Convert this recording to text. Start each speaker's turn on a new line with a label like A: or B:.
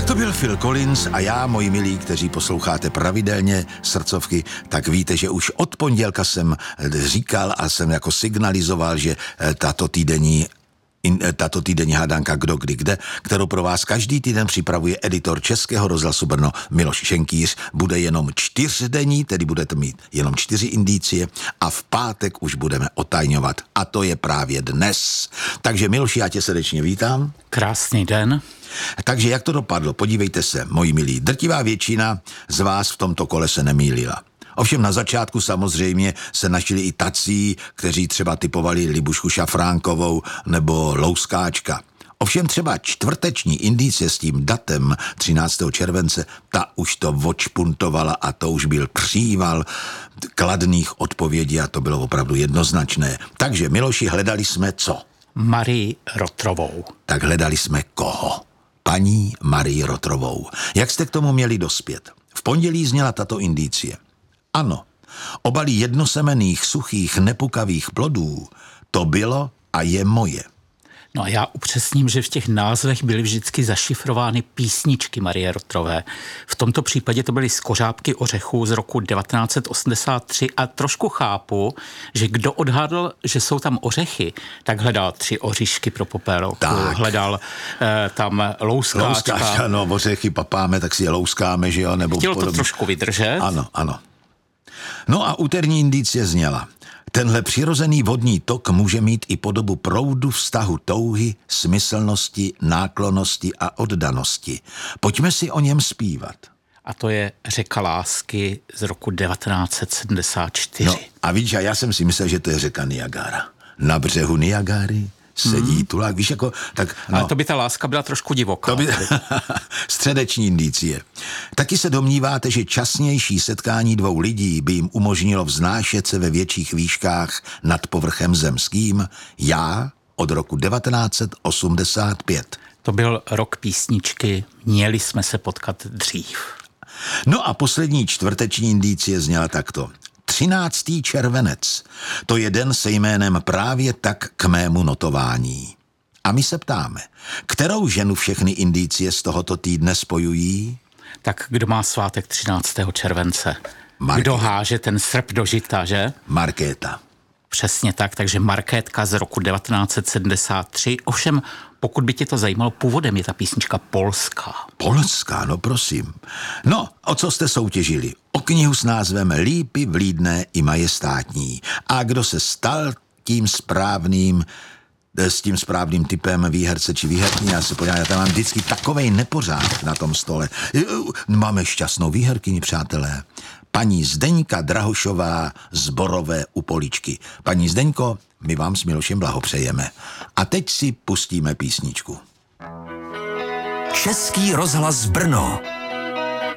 A: To byl Phil Collins a já, moji milí, kteří posloucháte pravidelně srdcovky, tak víte, že už od pondělka jsem říkal a jsem jako signalizoval, že tato týdenní hádanka Kdo kdy kde, kterou pro vás každý týden připravuje editor Českého rozhlasu Brno Miloš Šenkýř, bude jenom 4denní, tedy budete mít jenom 4 indicie a v pátek už budeme otajňovat. A to je právě dnes. Takže Miloši, já tě srdečně vítám.
B: Krásný den.
A: Takže jak to dopadlo? Podívejte se, moji milí. Drtivá většina z vás v tomto kole se nemýlila. Ovšem na začátku samozřejmě se našli i tací, kteří třeba typovali Libušku Šafránkovou nebo Louskáčka. Ovšem třeba čtvrteční indicie s tím datem 13. července, ta už to odšpuntovala a to už byl příval kladných odpovědí a to bylo opravdu jednoznačné. Takže, Miloši, hledali jsme co?
B: Marii Rotrovou.
A: Tak hledali jsme koho? Paní Marii Rotrovou. Jak jste k tomu měli dospět? V pondělí zněla tato indicie. Ano, obaly jednosemenných, suchých, nepukavých plodů, to bylo a je moje.
B: No a já upřesním, že v těch názvech byly vždycky zašifrovány písničky Marie Rotrové. V tomto případě to byly Skořápky ořechů z roku 1983 a trošku chápu, že kdo odhadl, že jsou tam ořechy, tak hledal 3 oříšky pro popelku, hledal tam louskáčka.
A: No, ořechy papáme, tak si je louskáme, že jo? Nebo
B: chtěl
A: podobně.
B: To trošku vydržet.
A: Ano. No a úterní indicie zněla. Tenhle přirozený vodní tok může mít i podobu proudu vztahu touhy, smyslnosti, náklonnosti a oddanosti. Pojďme si o něm zpívat.
B: A to je Řeka lásky z roku 1974.
A: No a víš, a já jsem si myslel, že to je řeka Niagara. Na břehu Niagary sedí tulák, víš, jako, tak... No.
B: Ale to by ta láska byla trošku divoká.
A: Středeční indicie. Taky se domníváte, že časnější setkání 2 lidí by jim umožnilo vznášet se ve větších výškách nad povrchem zemským? Já od roku 1985.
B: To byl rok písničky Měli jsme se potkat dřív.
A: No a poslední čtvrteční indicie zněla takto. 13. červenec. To je den se jménem právě tak k mému notování. A my se ptáme, kterou ženu všechny indicie z tohoto týdne spojují?
B: Tak kdo má svátek 13. července?
A: Markéta.
B: Kdo háže ten srp do žita, že?
A: Markéta.
B: Přesně tak, takže Markétka z roku 1973. Ovšem, pokud by tě to zajímalo, původem je ta písnička polská.
A: Polská, no prosím. No, o co jste soutěžili? O knihu s názvem Lípy vlídné i majestátní. A kdo se stal s tím správným typem výherce či výherkyně, já se podívám, já tam mám vždycky takovej nepořád na tom stole. Máme šťastnou výherkyni, přátelé. Paní Zdeňka Drahošová z Borové u Poličky. Paní Zdeňko, my vám s Milošem blahopřejeme. A teď si pustíme písničku.
C: Český rozhlas Brno.